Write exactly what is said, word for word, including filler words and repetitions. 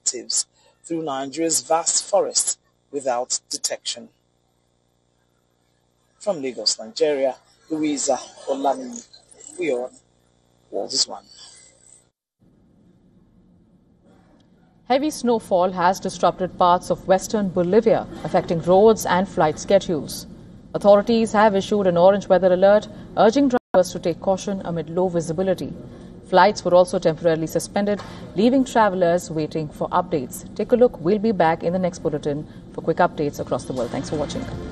fugitives through Nigeria's vast forests without detection. From Lagos, Nigeria, Louisa Olami, we are World is One. Heavy snowfall has disrupted parts of western Bolivia, affecting roads and flight schedules. Authorities have issued an orange weather alert, urging drivers to take caution amid low visibility. Flights were also temporarily suspended, leaving travelers waiting for updates. Take a look. We'll be back in the next bulletin for quick updates across the world. Thanks for watching.